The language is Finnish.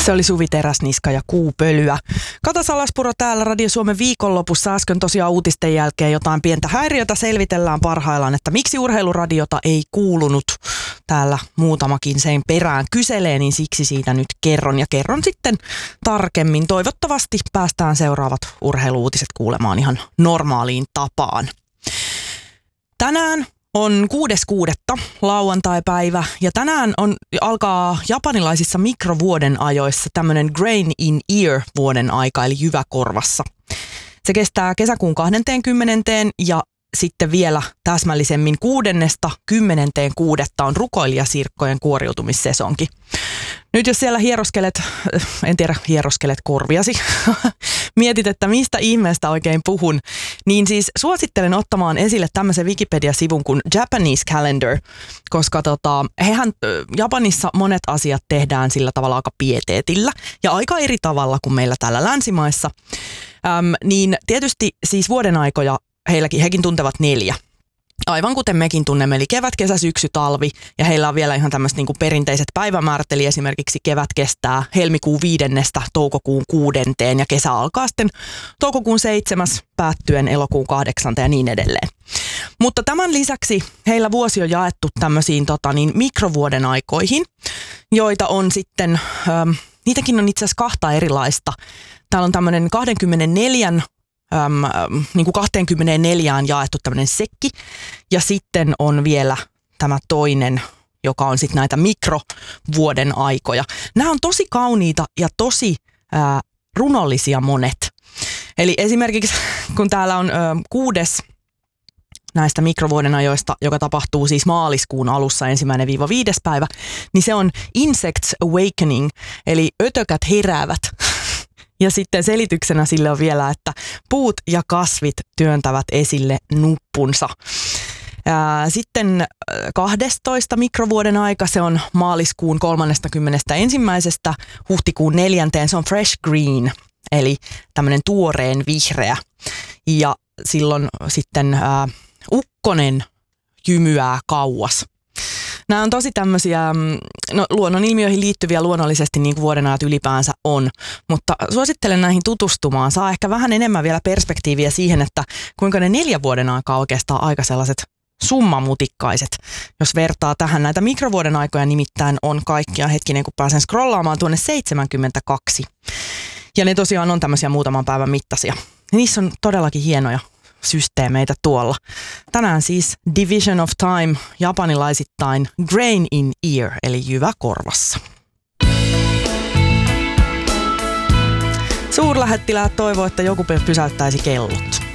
Se oli Suvi Teräsniska ja Kuupölyä. Kata Salaspuro täällä Radio Suomen viikonlopussa. Äsken tosiaan uutisten jälkeen jotain pientä häiriötä selvitellään parhaillaan, että miksi urheiluradiota ei kuulunut. Täällä muutamakin sen perään kyselee, niin siksi siitä nyt kerron. Ja kerron sitten tarkemmin. Toivottavasti päästään seuraavat urheiluutiset kuulemaan ihan normaaliin tapaan. Tänään on 6.6. lauantai-päivä ja tänään alkaa japanilaisissa mikrovuoden ajoissa tämmöinen Grain in Ear vuoden aika eli jyvä korvassa. Se kestää kesäkuun 20. ja sitten vielä täsmällisemmin 6.–10.6. on rukoilijasirkkojen kuoriutumissesonki. Nyt jos siellä hieroskelet korviasi, mietit, että mistä ihmeestä oikein puhun, niin siis suosittelen ottamaan esille tämmöisen Wikipedia-sivun kuin Japanese Calendar, koska Japanissa monet asiat tehdään sillä tavalla aika pieteetillä ja aika eri tavalla kuin meillä täällä länsimaissa. Niin tietysti siis vuoden aikoja hekin tuntevat 4. Aivan kuten mekin tunnemme, eli kevät, kesä, syksy, talvi, ja heillä on vielä ihan tämmöiset niin kuin perinteiset päivämäärät, eli esimerkiksi kevät kestää helmikuun 5. toukokuun 6. ja kesä alkaa sitten toukokuun 7. päättyen elokuun 8. ja niin edelleen. Mutta tämän lisäksi heillä vuosi on jaettu tämmöisiin mikrovuoden aikoihin, joita on sitten, niitäkin on itse asiassa 2 erilaista. Täällä on tämmöinen 24 jaettu tämmöinen sekki ja sitten on vielä tämä toinen, joka on sitten näitä mikrovuoden aikoja. Nämä on tosi kauniita ja tosi runollisia monet. Eli esimerkiksi kun täällä on 6. näistä mikrovuoden ajoista, joka tapahtuu siis maaliskuun alussa 1.–5. päivä, niin se on Insects Awakening, eli ötökät heräävät. Ja sitten selityksenä sille on vielä, että puut ja kasvit työntävät esille nuppunsa. Sitten 12. mikrovuoden aika, se on maaliskuun 31. huhtikuun 4. se on fresh green, eli tämmöinen tuoreen vihreä. Ja silloin sitten ukkonen jymyää kauas. Nämä on tosi tämmöisiä luonnonilmiöihin liittyviä luonnollisesti niin kuin vuodenajat ylipäänsä on, mutta suosittelen näihin tutustumaan. Saa ehkä vähän enemmän vielä perspektiiviä siihen, että kuinka ne 4 vuoden aikaa oikeastaan aika sellaiset summamutikkaiset, jos vertaa tähän. Näitä mikrovuoden aikoja nimittäin on kaikkia hetkinen, kun pääsen scrollaamaan tuonne 72. Ja ne tosiaan on tämmöisiä muutaman päivän mittaisia. Niissä on todellakin hienoja systeemeitä tuolla. Tänään siis Division of Time japanilaisittain Grain in Ear eli jyvä korvassa. Suurlähettiläät toivoo, että joku pysäyttäisi kellot.